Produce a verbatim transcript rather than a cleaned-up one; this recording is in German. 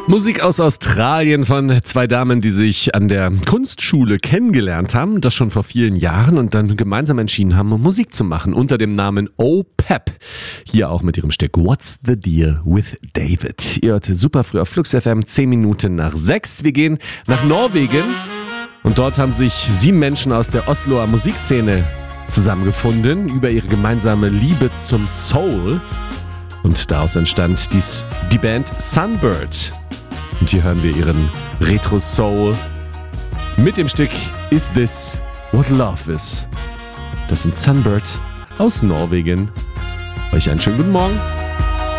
Musik aus Australien von zwei Damen, die sich an der Kunstschule kennengelernt haben, das schon vor vielen Jahren, und dann gemeinsam entschieden haben, Musik zu machen unter dem Namen Oh Pep. Hier auch mit ihrem Stück What's the Deal with David. Ihr hört super früh auf Flux F M, zehn Minuten nach sechs. Wir gehen nach Norwegen und dort haben sich sieben Menschen aus der Osloer Musikszene zusammengefunden über ihre gemeinsame Liebe zum Soul. Und daraus entstand dies, die Band Sunbird. Und hier hören wir ihren Retro-Soul mit dem Stück Is This What Love Is? Das sind Sunbird aus Norwegen. Euch einen schönen guten Morgen.